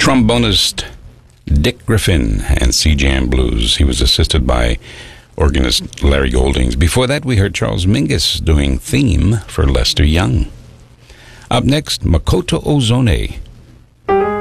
trombonist Dick Griffin and C-Jam Blues. He was assisted by organist Larry Goldings. Before that, we heard Charles Mingus doing theme for Lester Young. Up next, Makoto Ozone